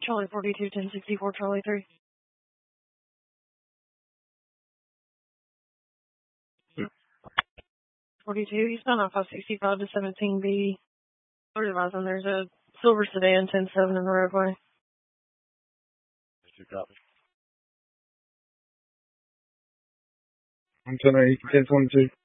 Charlie 42, 1064, Charlie 3. 42, he's found on 565 to 17B. We're advising there's a silver sedan, 10-7 in the roadway. Two copies. I'm 10-8, 10-22.